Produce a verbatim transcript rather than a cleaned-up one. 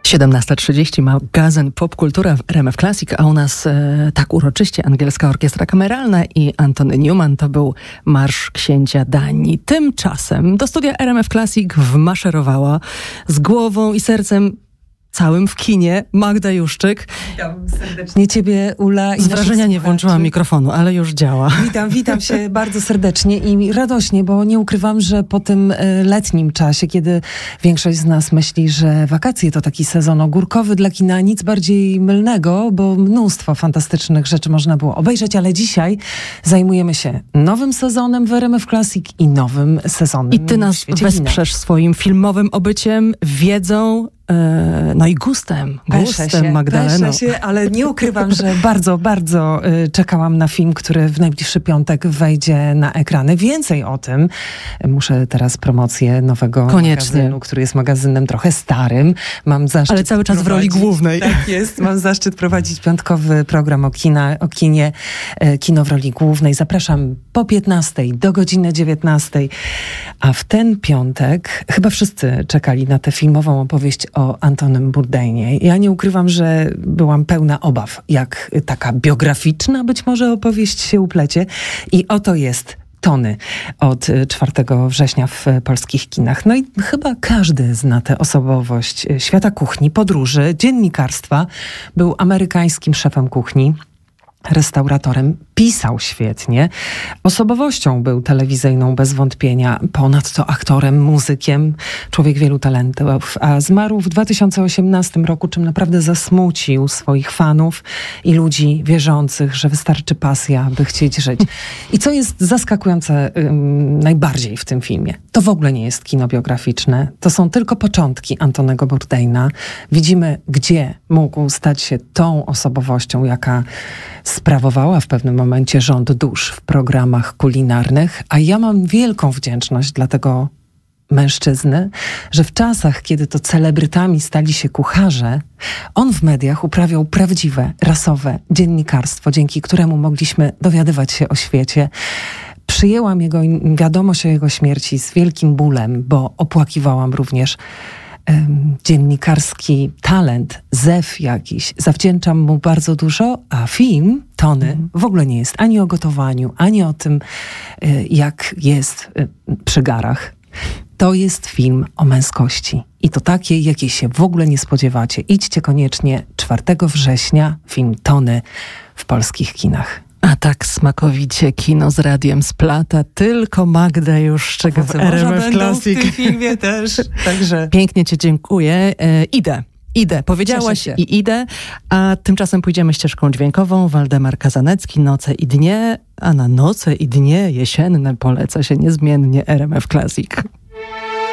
siedemnasta trzydzieści, magazyn Popkultura w R M F Classic, a u nas e, tak uroczyście Angielska Orkiestra Kameralna i Anthony Newman. To był Marsz Księcia Danii. Tymczasem do studia R M F Classic wmaszerowała z głową i sercem całym w kinie Magda Juszczyk. Witam serdecznie Ciebie, Ula. I z wrażenia nie włączyłam mikrofonu, ale już działa. Witam, witam się bardzo serdecznie i radośnie, bo nie ukrywam, że po tym letnim czasie, kiedy większość z nas myśli, że wakacje to taki sezon ogórkowy dla kina, nic bardziej mylnego, bo mnóstwo fantastycznych rzeczy można było obejrzeć, ale dzisiaj zajmujemy się nowym sezonem w R M F Classic i nowym sezonem I ty nas wesprzesz kina. swoim filmowym obyciem, wiedzą, no i gustem, gustem się, Magdaleno. Się, ale nie ukrywam, że bardzo, bardzo y, czekałam na film, który w najbliższy piątek wejdzie na ekrany. Więcej o tym. Muszę teraz promocję nowego Koniecznie. magazynu, który jest magazynem trochę starym. Mam zaszczyt Ale cały czas w roli prowadzić, głównej. Tak jest. Mam zaszczyt prowadzić piątkowy program o, kina, o kinie, e, kino w roli głównej. Zapraszam po piętnastej do godziny dziewiętnastej. A w ten piątek chyba wszyscy czekali na tę filmową opowieść o o Antonym Bourdainie. Ja nie ukrywam, że byłam pełna obaw, jak taka biograficzna być może opowieść się uplecie. I oto jest Tony od czwartego września w polskich kinach. No i chyba każdy zna tę osobowość świata kuchni, podróży, dziennikarstwa. Był amerykańskim szefem kuchni, restauratorem, pisał świetnie. Osobowością był telewizyjną bez wątpienia, ponadto aktorem, muzykiem, człowiek wielu talentów, a zmarł w dwa tysiące osiemnastym roku, czym naprawdę zasmucił swoich fanów i ludzi wierzących, że wystarczy pasja, by chcieć żyć. I co jest zaskakujące ym, najbardziej w tym filmie, to w ogóle nie jest kino biograficzne. To są tylko początki Antonego Bourdaina. Widzimy, gdzie mógł stać się tą osobowością, jaka sprawowała w pewnym momencie rząd dusz w programach kulinarnych, a ja mam wielką wdzięczność dla tego mężczyzny, że w czasach, kiedy to celebrytami stali się kucharze, on w mediach uprawiał prawdziwe, rasowe dziennikarstwo, dzięki któremu mogliśmy dowiadywać się o świecie. Przyjęłam jego wiadomość o jego śmierci z wielkim bólem, bo opłakiwałam również dziennikarski talent, zew jakiś. Zawdzięczam mu bardzo dużo, a film Tony mm. w ogóle nie jest ani o gotowaniu, ani o tym, jak jest przy garach. To jest film o męskości. I to takiej, jakiej się w ogóle nie spodziewacie. Idźcie koniecznie czwartego września, film Tony w polskich kinach. A tak smakowicie kino z radiem splata tylko Magda Juszczyk w R M F Classic. W tym filmie też. Także pięknie Cię dziękuję. E, idę. Idę. Powiedziałaś i idę, a tymczasem pójdziemy ścieżką dźwiękową. Waldemar Kazanecki, Noce i dnie, a na Noce i dnie jesienne poleca się niezmiennie R M F Classic.